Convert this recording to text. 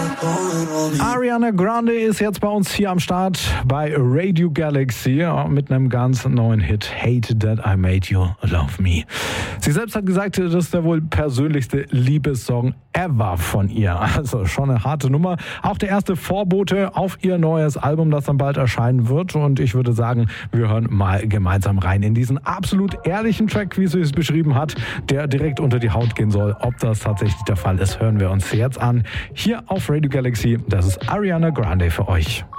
Ariana Grande ist jetzt bei uns hier am Start bei Radio Galaxy mit einem ganz neuen Hit, Hate That I Made You Love Me. Sie selbst hat gesagt, das ist der wohl persönlichste Liebessong ever von ihr. Also schon eine harte Nummer. Auch der erste Vorbote auf ihr neues Album, das dann bald erscheinen wird. Und ich würde sagen, wir hören mal gemeinsam rein in diesen absolut ehrlichen Track, wie sie es beschrieben hat, der direkt unter die Haut gehen soll. Ob das tatsächlich der Fall ist, hören wir uns jetzt an. Hier auf Radio Galaxy, das ist Ariana Grande für euch.